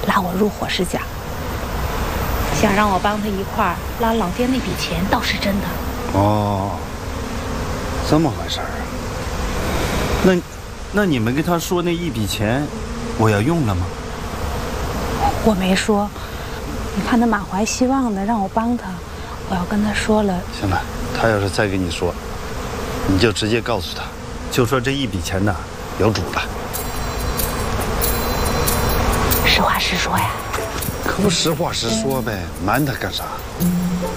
拉我入伙是假，想让我帮他一块儿拉老爹那笔钱倒是真的。 哦，这么回事儿啊？那你们跟他说那一笔钱，我要用了吗？ 我没说，你看他满怀希望的让我帮他，我要跟他说了。 行了，他要是再跟你说，你就直接告诉他，就说这一笔钱呢有主了。 实话实说呀。 可不实话实说呗，瞒他干啥？